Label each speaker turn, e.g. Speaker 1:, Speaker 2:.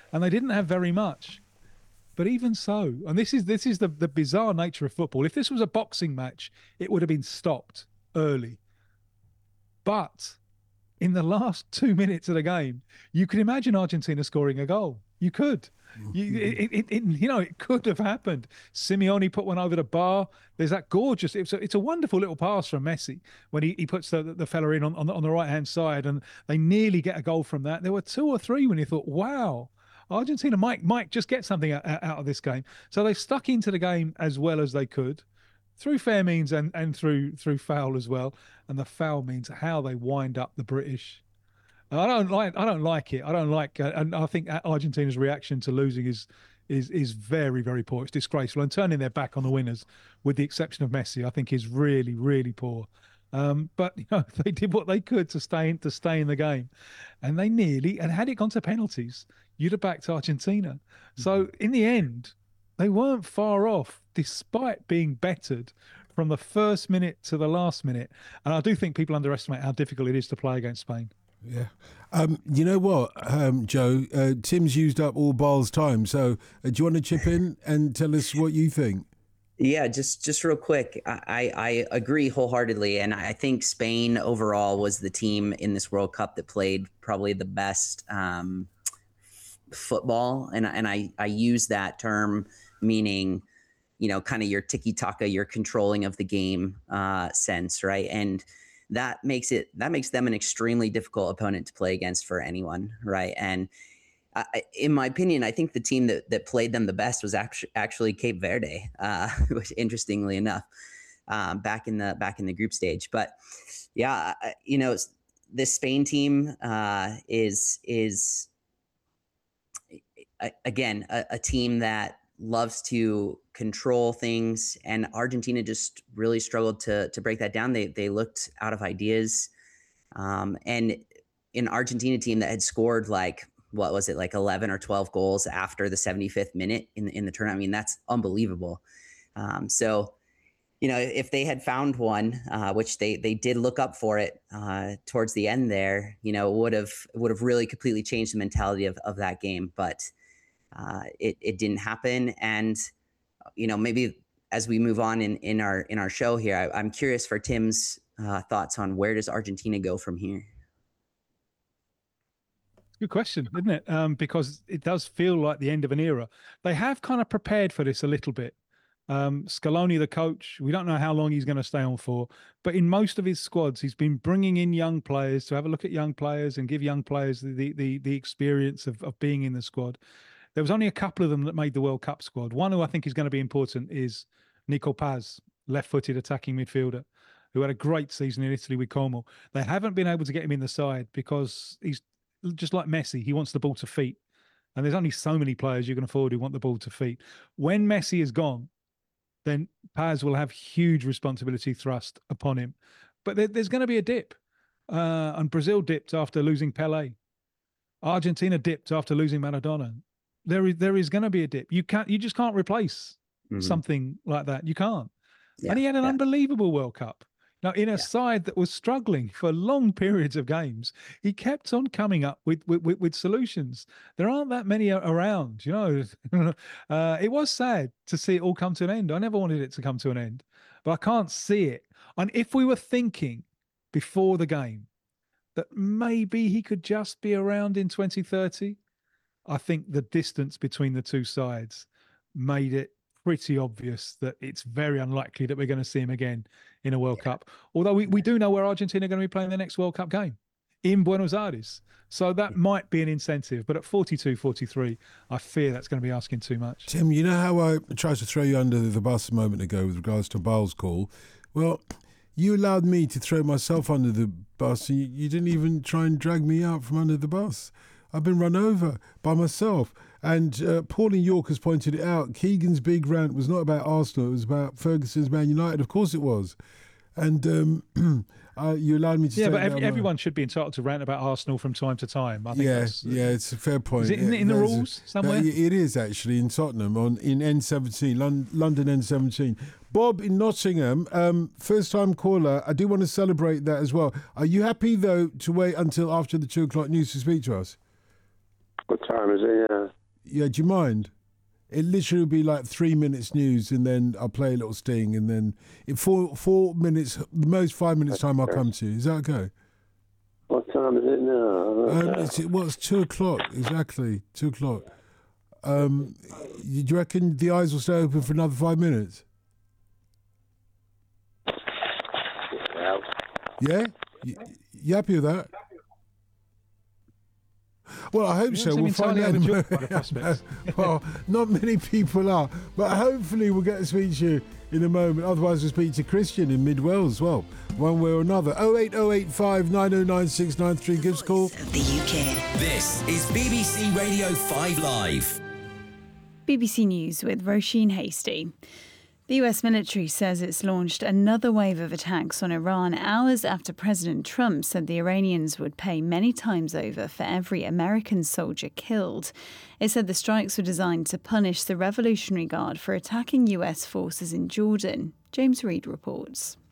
Speaker 1: and they didn't have very much. But even so, and this is the bizarre nature of football. If this was a boxing match, it would have been stopped early. But in the last 2 minutes of the game, you could imagine Argentina scoring a goal. You could. It could have happened. Simeone put one over the bar. There's that gorgeous. It's a wonderful little pass from Messi when he puts the fella in on the right hand side, and they nearly get a goal from that. There were two or three when you thought, wow, Argentina might just get something out of this game. So they stuck into the game as well as they could, through fair means and through foul as well. And the foul means how they wind up the British. I don't like it. I don't like, and I think Argentina's reaction to losing is very, very poor. It's disgraceful, and turning their back on the winners, with the exception of Messi, I think is really, really poor. But they did what they could to stay in the game, and they nearly, and had it gone to penalties, you'd have backed Argentina. So in the end, they weren't far off, despite being bettered from the first minute to the last minute. And I do think people underestimate how difficult it is to play against Spain.
Speaker 2: Yeah. You know what, Joe? Tim's used up all Baal's time. So do you want to chip in and tell us what you think?
Speaker 3: Yeah, just real quick. I agree wholeheartedly. And I think Spain overall was the team in this World Cup that played probably the best football. And I use that term meaning, kind of your tiki-taka, your controlling of the game sense, right? And that makes them an extremely difficult opponent to play against for anyone, right? And in my opinion, I think the team that played them the best was actually Cape Verde, which interestingly enough, back in the group stage. But yeah, this Spain team is again a team that loves to control things, and Argentina just really struggled to break that down. They looked out of ideas, and an Argentina team that had scored like 11 or 12 goals after the 75th minute in the tournament. I mean, that's unbelievable. So if they had found one, which they did look up for it towards the end there, would have really completely changed the mentality of that game. But it didn't happen. And, maybe as we move on in our show here, I'm curious for Tim's thoughts on where does Argentina go from here?
Speaker 1: Good question, isn't it? Because it does feel like the end of an era. They have kind of prepared for this a little bit. Scaloni, the coach, we don't know how long he's going to stay on for, but in most of his squads, he's been bringing in young players to have a look at young players and give young players the experience of being in the squad. There was only a couple of them that made the World Cup squad. One who I think is going to be important is Nico Paz, left-footed attacking midfielder, who had a great season in Italy with Como. They haven't been able to get him in the side because he's just like Messi. He wants the ball to feet. And there's only so many players you can afford who want the ball to feet. When Messi is gone, then Paz will have huge responsibility thrust upon him. But there's going to be a dip. And Brazil dipped after losing Pelé. Argentina dipped after losing Maradona. There is going to be a dip. You just can't replace something like that. You can't. Yeah, and he had an unbelievable World Cup. Now, in a side that was struggling for long periods of games, he kept on coming up with solutions. There aren't that many around, It was sad to see it all come to an end. I never wanted it to come to an end, but I can't see it. And if we were thinking before the game that maybe he could just be around in 2030, I think the distance between the two sides made it pretty obvious that it's very unlikely that we're going to see him again in a World Cup. Although we do know where Argentina are going to be playing the next World Cup game, in Buenos Aires. So that might be an incentive. But at 42, 43, I fear that's going to be asking too much.
Speaker 2: Tim, you know how I tried to throw you under the bus a moment ago with regards to Baal's call? Well, you allowed me to throw myself under the bus, and you didn't even try and drag me out from under the bus. I've been run over by myself. And Pauline York has pointed it out. Keegan's big rant was not about Arsenal. It was about Ferguson's Man United. Of course it was. And you allowed me to say
Speaker 1: but everyone should be entitled to rant about Arsenal from time to time. I think
Speaker 2: it's a fair point.
Speaker 1: Is it in the rules somewhere?
Speaker 2: It is actually in Tottenham in N17, London N17. Bob in Nottingham, first-time caller. I do want to celebrate that as well. Are you happy, though, to wait until after the 2 o'clock news to speak to us?
Speaker 4: What time is it? Yeah.
Speaker 2: Yeah, do you mind? It literally will be like 3 minutes news, and then I'll play a little sting, and then in 4 minutes, the most 5 minutes time, I'll come to you. Is that okay?
Speaker 4: What time is it now?
Speaker 2: It's 2 o'clock, exactly, 2 o'clock. Do you reckon the eyes will stay open for another 5 minutes? Yeah? You happy with that? Well, I hope so. We'll find out in a moment. Well, not many people are, but hopefully we'll get to speak to you in a moment. Otherwise, we'll speak to Christian in Mid Wales as well, one way or another. 08085 909 693. Give us a call.
Speaker 5: Of the UK.
Speaker 6: This is BBC Radio 5 Live.
Speaker 7: BBC News with Roisin Hasty. The US military says it's launched another wave of attacks on Iran hours after President Trump said the Iranians would pay many times over for every American soldier killed. It said the strikes were designed to punish the Revolutionary Guard for attacking US forces in Jordan. James Reid reports.